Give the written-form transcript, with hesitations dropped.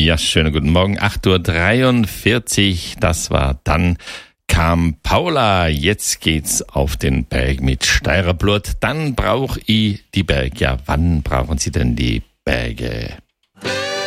Ja, schönen guten Morgen. 8:43 Uhr, das war Dann kam Paula. Jetzt geht's auf den Berg mit Steirer Blut. Dann brauch ich die Berg. Ja, wann brauchen Sie denn die Berge?